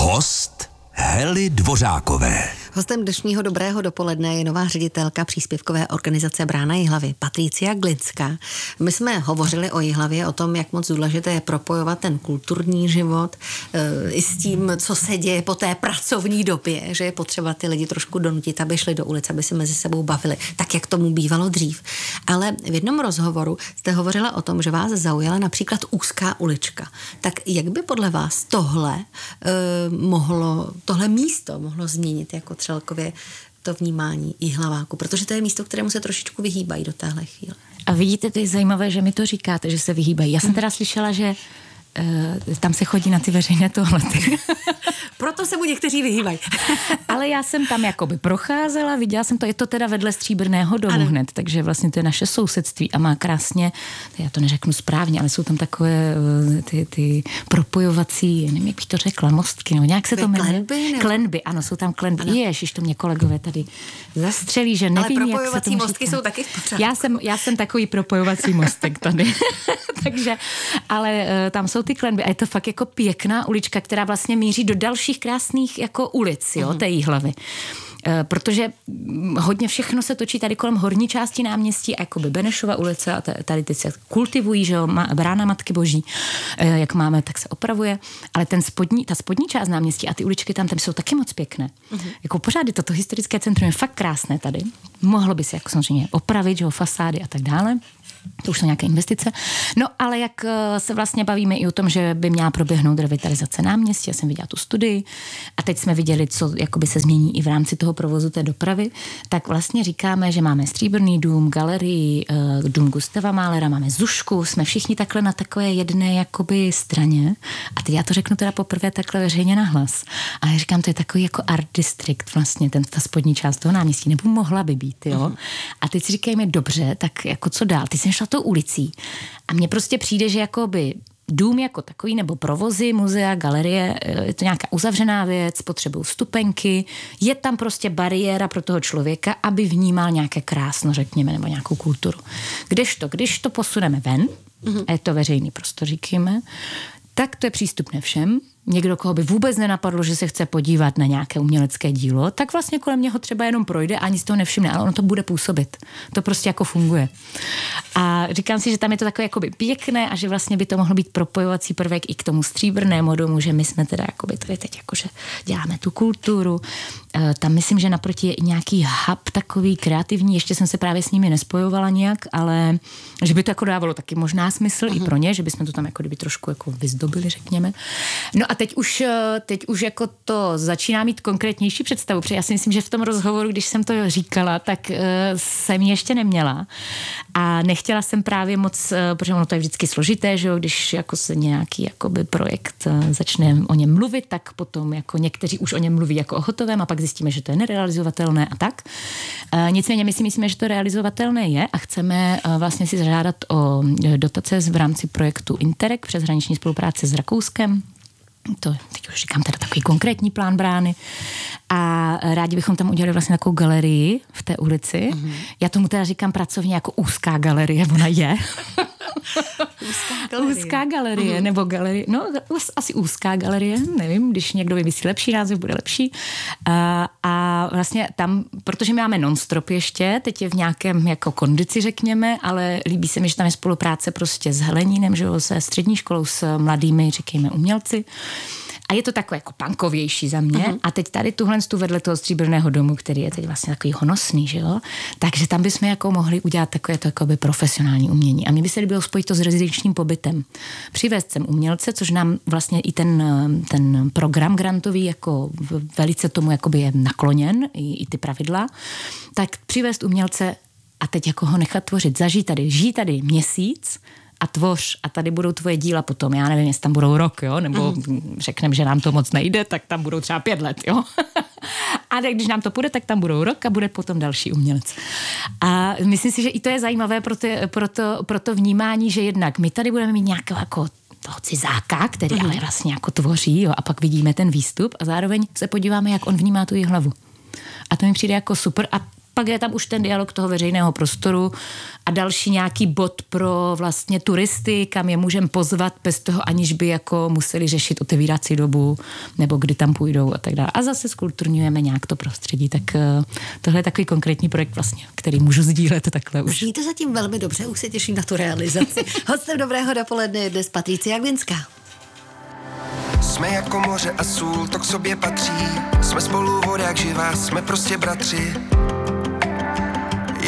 Host Hely Dvořákové. Hostem dnešního Dobrého dopoledne je nová ředitelka příspěvkové organizace Brána Jihlavy, Patricia Glinská. My jsme hovořili o Jihlavě, o tom, jak moc důležité je propojovat ten kulturní život i s tím, co se děje po té pracovní době, že je potřeba ty lidi trošku donutit, aby šli do ulic, aby se mezi sebou bavili, tak jak tomu bývalo dřív. Ale v jednom rozhovoru jste hovořila o tom, že vás zaujala například úzká ulička. Tak jak by podle vás tohle místo mohlo změnit jako celkově to vnímání Jihlaváku, protože to je místo, kterému se trošičku vyhýbají do téhle chvíle. A vidíte, to je zajímavé, že mi to říkáte, že se vyhýbají. Já jsem teda slyšela, že tam se chodí na ty veřejné toalety. Proto se mu někteří vyhýbají. Ale já jsem tam jakoby procházela, viděla jsem to, je to teda vedle Stříbrného domu hned, takže vlastně to je naše sousedství a má krásně, já to neřeknu správně, ale jsou tam takové ty propojovací, nevím, jak bych to řekla, mostky, nebo nějak se to jmenuje. Klenby, ano, jsou tam klenby. Ježiš, to mě kolegové tady zastřelí, že nevím, ale jak se propojovací mostky jsou taky v pořádku. Já jsem takový propojovací mostek tady. Takže, ale tam jsou ty klenby a je to fakt jako pěkná ulička, která vlastně míří do dalších krásných jako ulic, jo, té Jihlavy. Protože hodně všechno se točí tady kolem horní části náměstí, jakoby Benešova ulice a tady teď se kultivují, že jo, Brána Matky Boží, jak máme, tak se opravuje, ale ta spodní část náměstí a ty uličky tam jsou taky moc pěkné. Jako pořád je toto historické centrum je fakt krásné tady. Mohlo by se jako samozřejmě opravit, že jo, fasády a tak dále. To už jsou nějaké investice. No, ale jak se vlastně bavíme i o tom, že by měla proběhnout revitalizace náměstí, já jsem viděla tu studii a teď jsme viděli, co jakoby se změní i v rámci toho provozu té dopravy, tak vlastně říkáme, že máme Stříbrný dům, galerii, dům Gustava Mahlera, máme Zušku, jsme všichni takhle na takové jedné jakoby straně a teď já to řeknu teda poprvé takhle veřejně nahlas. A já říkám, to je takový jako art district vlastně, ta spodní část toho náměstí, nebo mohla by být, jo. A teď si říkejme, dobře, tak jako co dál? Ty jsi šla tou ulicí a mně prostě přijde, že jakoby dům jako takový, nebo provozy, muzea, galerie, je to nějaká uzavřená věc, potřebují vstupenky, je tam prostě bariéra pro toho člověka, aby vnímal nějaké krásno, řekněme, nebo nějakou kulturu. Když to posuneme ven, a je to veřejný prostor, říkáme, tak to je přístupné všem. Někdo, koho by vůbec nenapadlo, že se chce podívat na nějaké umělecké dílo, tak vlastně kolem něho třeba jenom projde a ani z toho nevšimne, ale ono to bude působit. To prostě jako funguje. A říkám si, že tam je to takové jakoby pěkné a že vlastně by to mohlo být propojovací prvek i k tomu Stříbrnému domu, že my jsme teda jakoby tady teď jakože děláme tu kulturu. Tam myslím, že naproti je i nějaký hub takový kreativní, ještě jsem se právě s nimi nespojovala nějak, ale že by to jako dávalo taky možná smysl i pro ně, že bychom to tam jako kdyby trošku jako vyzdobili, řekněme. No a teď už jako to začíná mít konkrétnější představu, protože já si myslím, že v tom rozhovoru, když jsem to říkala, tak jsem ji ještě neměla a nechtěla jsem právě moc, protože ono to je vždycky složité, že jo, když jako se nějaký jakoby projekt začne o něm mluvit, tak potom jako někteří už o něm mluví jako o hotovém a pak zjistíme, že to je nerealizovatelné a tak. Nicméně my si myslíme, že to realizovatelné je a chceme vlastně si zažádat o dotace v rámci projektu Interreg přeshraniční spolupráce s Rakouskem. To teď už říkám teda takový konkrétní plán Brány a rádi bychom tam udělali vlastně takovou galerii v té ulici. Já tomu teda říkám pracovně jako úzká galerie, ona je. Úzká galerie, nebo galerie, no asi úzká galerie, nevím, když někdo vymyslí lepší název, bude lepší. A vlastně tam, protože my máme non-stop ještě, teď je v nějakém jako kondici, řekněme, ale líbí se mi, že tam je spolupráce prostě s Helenínem, že jo, se střední školou, s mladými, říkejme, umělci. A je to takové jako punkovější za mě. A teď tady tu vedle toho Stříbrného domu, který je teď vlastně takový honosný, že jo? Takže tam bychom jako mohli udělat takové to jakoby profesionální umění. A mně by se líbilo spojit to s rezidenčním pobytem. Přivést sem umělce, což nám vlastně i ten program grantový jako velice tomu jakoby je nakloněn, i ty pravidla, tak přivést umělce a teď jako ho nechat tvořit, žij tady měsíc a tvoř a tady budou tvoje díla potom, já nevím, jestli tam budou rok, jo, nebo řekneme, že nám to moc nejde, tak tam budou třeba 5 let, jo. A když nám to půjde, tak tam budou rok a bude potom další umělec. A myslím si, že i to je zajímavé pro to vnímání, že jednak my tady budeme mít nějakého jako toho cizáka, který ale vlastně jako tvoří, jo, a pak vidíme ten výstup a zároveň se podíváme, jak on vnímá tu Jihlavu. A to mi přijde jako super a pak je tam už ten dialog toho veřejného prostoru a další nějaký bod pro vlastně turisty, kam je můžeme pozvat bez toho, aniž by jako museli řešit otevírací dobu nebo kdy tam půjdou a tak dále. A zase skulturňujeme nějak to prostředí, tak tohle je takový konkrétní projekt vlastně, který můžu sdílet takhle už. Zní to zatím velmi dobře, už se těším na tu realizaci. Hostem Dobrého dopoledne je dnes Patricia Glinská. Jsme jako moře a sůl, to k sobě patří. Jsme spolu voda jak živá, jsme prostě bratři.